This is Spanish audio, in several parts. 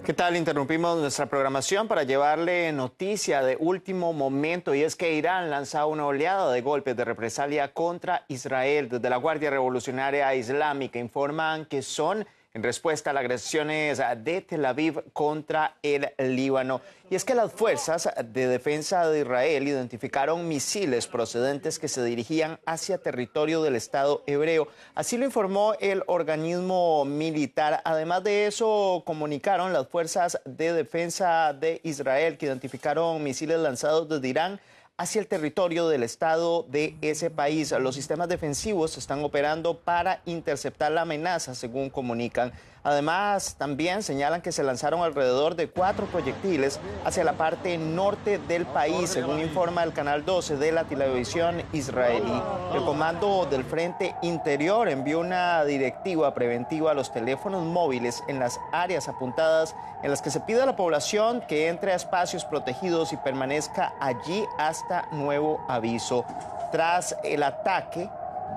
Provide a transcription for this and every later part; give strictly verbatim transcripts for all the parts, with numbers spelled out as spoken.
¿Qué tal? Interrumpimos nuestra programación para llevarle noticia de último momento, y es que Irán lanza una oleada de golpes de represalia contra Israel. Desde la Guardia Revolucionaria Islámica informan que son en respuesta a las agresiones de Tel Aviv contra el Líbano. Y es que las fuerzas de defensa de Israel identificaron misiles procedentes que se dirigían hacia territorio del Estado hebreo. Así lo informó el organismo militar. Además de eso, comunicaron las fuerzas de defensa de Israel que identificaron misiles lanzados desde Irán hacia el territorio del Estado de ese país. Los sistemas defensivos están operando para interceptar la amenaza, según comunican. Además, también señalan que se lanzaron alrededor de cuatro proyectiles hacia la parte norte del país, según informa el Canal doce de la televisión israelí. El Comando del Frente Interior envió una directiva preventiva a los teléfonos móviles en las áreas apuntadas, en las que se pide a la población que entre a espacios protegidos y permanezca allí hasta nuevo aviso. Tras el ataque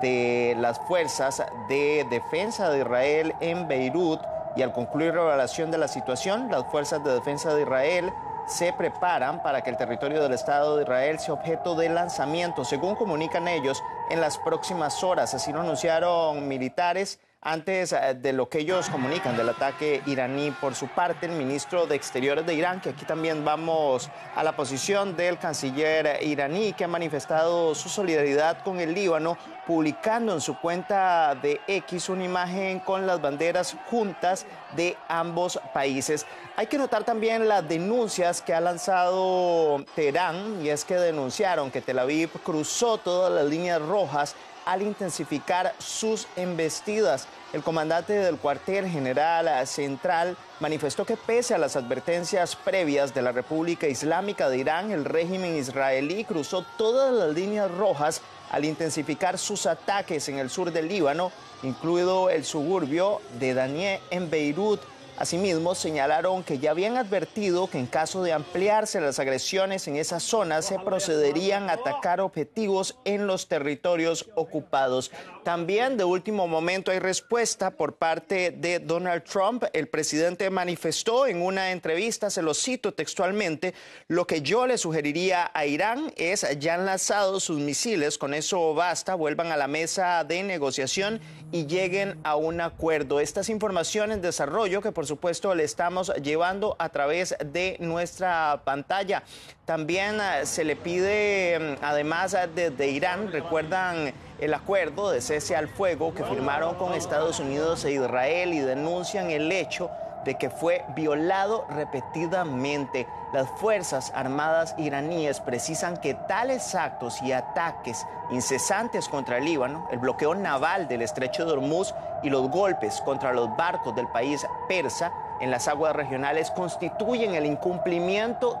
de las fuerzas de defensa de Israel en Beirut y al concluir la evaluación de la situación, las fuerzas de defensa de Israel se preparan para que el territorio del Estado de Israel sea objeto de lanzamiento, según comunican ellos, en las próximas horas. Así lo anunciaron militares antes de lo que ellos comunican del ataque iraní. Por su parte, el ministro de Exteriores de Irán, que aquí también vamos a la posición del canciller iraní, que ha manifestado su solidaridad con el Líbano, publicando en su cuenta de X una imagen con las banderas juntas de ambos países. Hay que notar también las denuncias que ha lanzado Teherán, y es que denunciaron que Tel Aviv cruzó todas las líneas rojas al intensificar sus embestidas. El comandante del cuartel general central manifestó que pese a las advertencias previas de la República Islámica de Irán, el régimen israelí cruzó todas las líneas rojas al intensificar sus ataques en el sur del Líbano, incluido el suburbio de Danieh en Beirut. Asimismo, señalaron que ya habían advertido que en caso de ampliarse las agresiones en esa zona, se procederían a atacar objetivos en los territorios ocupados. También de último momento hay respuesta por parte de Donald Trump. El presidente manifestó en una entrevista, se lo cito textualmente: lo que yo le sugeriría a Irán es, ya han lanzado sus misiles, con eso basta, vuelvan a la mesa de negociación y lleguen a un acuerdo. Esta es información en desarrollo que por supuesto le estamos llevando a través de nuestra pantalla. También uh, se le pide, además desde Irán, recuerdan el acuerdo de cese al fuego que firmaron con Estados Unidos e Israel, y denuncian el hecho de que fue violado repetidamente. Las Fuerzas Armadas iraníes precisan que tales actos y ataques incesantes contra el Líbano, el bloqueo naval del estrecho de Hormuz y los golpes contra los barcos del país persa en las aguas regionales constituyen el incumplimiento